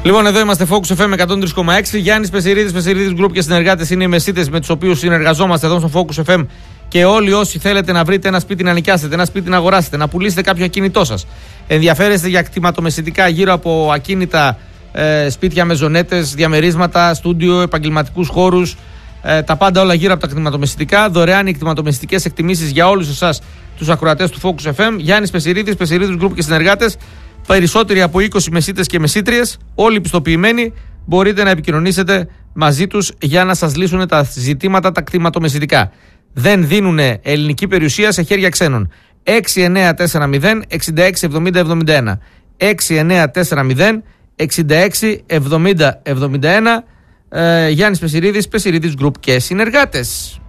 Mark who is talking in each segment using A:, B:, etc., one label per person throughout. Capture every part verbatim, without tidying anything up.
A: Λοιπόν, εδώ είμαστε Focus εφ εμ εκατόν τρία κόμμα έξι. Γιάννης Πεσιρίδης, Πεσιρίδης Group και συνεργάτες είναι οι μεσίτες με τους οποίους συνεργαζόμαστε εδώ στο Focus εφ εμ. Και όλοι όσοι θέλετε να βρείτε ένα σπίτι να νοικιάσετε, ένα σπίτι να αγοράσετε, να πουλήσετε κάποιο ακίνητό σας, ενδιαφέρεστε για κτηματομεσητικά γύρω από ακίνητα, ε, σπίτια, μεζονέτες, διαμερίσματα, στούντιο, επαγγελματικούς χώρους, ε, τα πάντα όλα γύρω από τα κτηματομεσητικά. Δωρεάν οι κτηματομεσητικές εκτιμήσεις για όλους εσάς τους ακροατές του Focus εφ εμ. Γιάννης Πεσιρίδης, Πεσιρίδης Group και συνεργάτες. Περισσότεροι από είκοσι μεσίτες και μεσίτριες, όλοι πιστοποιημένοι, μπορείτε να επικοινωνήσετε μαζί τους για να σας λύσουν τα ζητήματα τα κτηματομεσητικά. Δεν δίνουν ελληνική περιουσία σε χέρια ξένων. έξι εννιά τέσσερα μηδέν εξήντα έξι εβδομήντα εβδομήντα ένα. έξι εννιά τέσσερα μηδέν εξήντα έξι εβδομήντα εβδομήντα ένα. ε, Γιάννης Πεσιρίδης, Πεσιρίδης Group και συνεργάτες.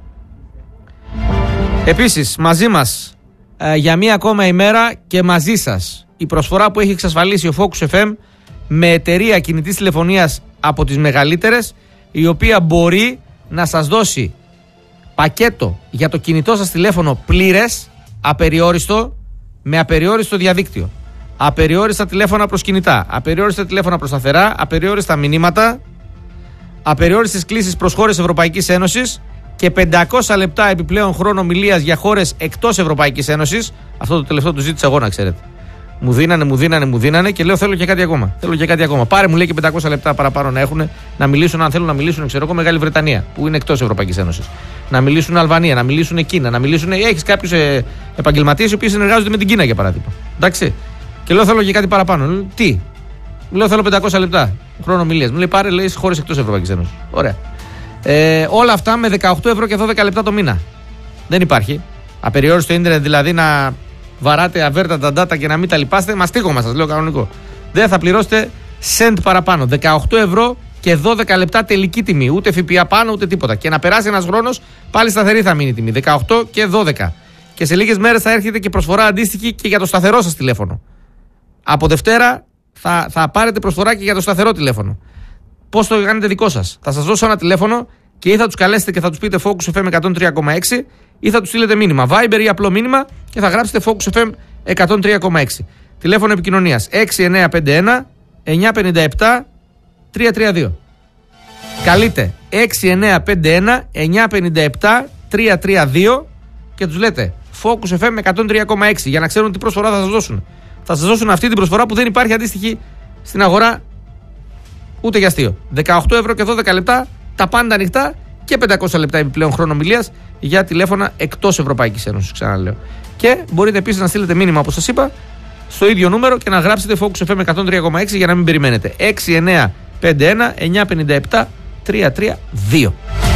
A: Επίσης, μαζί μας ε, για μία ακόμα ημέρα και μαζί σας η προσφορά που έχει εξασφαλίσει ο Focus εφ εμ με εταιρεία κινητής τηλεφωνίας από τις μεγαλύτερες, η οποία μπορεί να σας δώσει πακέτο για το κινητό σας τηλέφωνο πλήρες, απεριόριστο, με απεριόριστο διαδίκτυο, απεριόριστα τηλέφωνα προς κινητά, απεριόριστα τηλέφωνα προς σταθερά, απεριόριστα μηνύματα, απεριόριστες κλήσεις προς χώρες Ευρωπαϊκής Ένωσης και πεντακόσια λεπτά επιπλέον χρόνο ομιλίας για χώρες εκτός Ευρωπαϊκής Ένωσης. Αυτό το τελευταίο του ζήτησα εγώ, να ξέρετε. Μου δίνανε, μου δίνανε, μου δίνανε και λέω θέλω και κάτι ακόμα. Θέλω και κάτι ακόμα. Πάρε, μου λέει, και πεντακόσια λεπτά παραπάνω να έχουν να μιλήσουν, αν θέλουν να μιλήσουν, ξέρω εγώ, Μεγάλη Βρετανία που είναι εκτός Ευρωπαϊκής Ένωσης. Να μιλήσουν Αλβανία, να μιλήσουν Κίνα, να μιλήσουν. Έχεις κάποιους ε, επαγγελματίες οι οποίοι συνεργάζονται με την Κίνα, για παράδειγμα. Εντάξει. Και λέω θέλω και κάτι παραπάνω. Λέω, τι. Λέω θέλω πεντακόσια λεπτά χρόνο ομιλίας. Μου λέει πάρε, λέει, χώρες εκτός Ευρωπαϊκής Ένωσης. Ωραία. Ε, όλα αυτά με δεκαοκτώ ευρώ και δώδεκα λεπτά το μήνα. Δεν υπάρχει. Απεριόριστο ίντερνετ δηλαδή να βαράτε αβέρτα τα data και να μην τα λυπάστε. Μαστίγωμα σας λέω κανονικό. Δεν θα πληρώσετε cent παραπάνω. δεκαοκτώ ευρώ και δώδεκα λεπτά τελική τιμή. Ούτε ΦΠΑ πάνω ούτε τίποτα. Και να περάσει ένας χρόνος πάλι σταθερή θα μείνει η τιμή. δεκαοκτώ και δώδεκα. Και σε λίγες μέρες θα έρχεται και προσφορά αντίστοιχη και για το σταθερό σας τηλέφωνο. Από Δευτέρα θα, θα πάρετε προσφορά και για το σταθερό τηλέφωνο. Πώς το κάνετε δικό σας? Θα σας δώσω ένα τηλέφωνο και ή θα τους καλέσετε και θα τους πείτε Focus εφ εμ εκατόν τρία κόμμα έξι ή θα τους στείλετε μήνυμα Viber ή απλό μήνυμα και θα γράψετε Focus εφ εμ εκατόν τρία κόμμα έξι. Τηλέφωνο επικοινωνίας έξι εννιά πέντε ένα εννιά πέντε επτά τρία τρία δύο. Καλείτε έξι εννιά πέντε ένα εννιά πέντε επτά τρία τρία δύο και τους λέτε Focus εφ εμ εκατόν τρία κόμμα έξι για να ξέρουν τι προσφορά θα σας δώσουν. Θα σας δώσουν αυτή την προσφορά που δεν υπάρχει αντίστοιχη στην αγορά ούτε για αστείο. δεκαοκτώ ευρώ και δώδεκα λεπτά, τα πάντα ανοιχτά και πεντακόσια λεπτά επιπλέον χρόνο ομιλίας για τηλέφωνα εκτός Ευρωπαϊκής Ένωσης, ξαναλέω. Και μπορείτε επίσης να στείλετε μήνυμα, όπως σας είπα, στο ίδιο νούμερο και να γράψετε Focus εφ εμ εκατόν τρία κόμμα έξι για να μην περιμένετε. έξι εννιά πέντε ένα εννιά πέντε επτά τρία τρία δύο.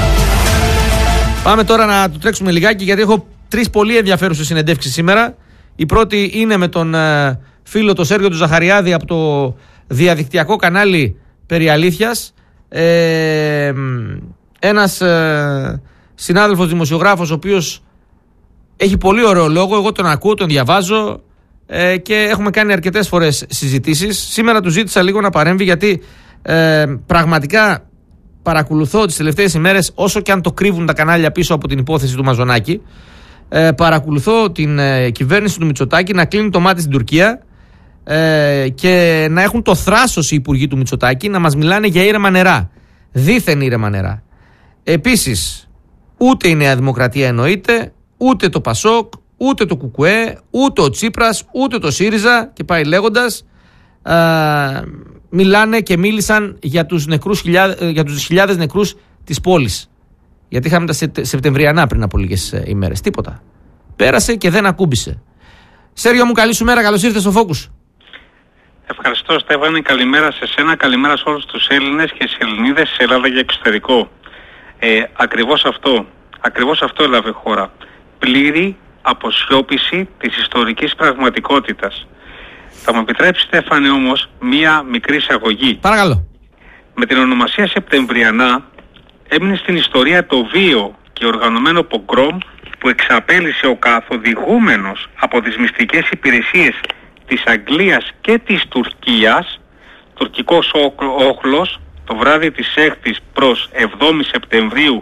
A: Πάμε τώρα να του τρέξουμε λιγάκι, γιατί έχω τρεις πολύ ενδιαφέρουσες συνεντεύξεις σήμερα. Η πρώτη είναι με τον ε, φίλο τον Σέργιο του Ζαχαριάδη από το διαδικτυακό κανάλι Περί Αλήθειας. Ε, ένας ε, συνάδελφος δημοσιογράφος ο οποίος έχει πολύ ωραίο λόγο, εγώ τον ακούω, τον διαβάζω ε, και έχουμε κάνει αρκετές φορές συζητήσεις. Σήμερα του ζήτησα λίγο να παρέμβει, γιατί ε, πραγματικά παρακολουθώ τις τελευταίες ημέρες, όσο και αν το κρύβουν τα κανάλια πίσω από την υπόθεση του Μαζονάκη, ε, παρακολουθώ την ε, κυβέρνηση του Μητσοτάκη να κλείνει το μάτι στην Τουρκία ε, και να έχουν το θράσος οι υπουργοί του Μητσοτάκη να μας μιλάνε για ήρεμα νερά, δίθεν ήρεμα νερά. Επίσης, ούτε η Νέα Δημοκρατία εννοείται, ούτε το Πασόκ, ούτε το Κουκουέ, ούτε ο Τσίπρας, ούτε το ΣΥΡΙΖΑ και πάει λέγοντας, α, μιλάνε και μίλησαν για τους, νεκρούς, χιλιάδες, για τους χιλιάδες νεκρούς της πόλης. Γιατί είχαμε τα Σεπτεμβριανά πριν από λίγες ημέρες. Τίποτα. Πέρασε και δεν ακούμπησε. Σέργιο μου, καλή σου μέρα, καλώς ήρθες στο Focus.
B: Ευχαριστώ, Στέφανε, καλημέρα σε σένα, καλημέρα σε όλους τους Έλληνες και τις Ελληνίδες σε Ελλάδα και εξωτερικό. Ε, ακριβώς αυτό, ακριβώς αυτό έλαβε χώρα. Πλήρη αποσιώπηση της ιστορικής πραγματικότητας. Θα μου επιτρέψει, Στέφανε, όμως μία μικρή εισαγωγή.
A: Παρακαλώ.
B: Με την ονομασία Σεπτεμβριανά έμεινε στην ιστορία το βίο και οργανωμένο πογκρόμ που εξαπέλυσε ο καθοδηγούμενος από τις μυστικές υπηρεσίες της Αγγλίας και της Τουρκίας, τουρκικός όχλος, το βράδυ της έκτη προς εβδόμη Σεπτεμβρίου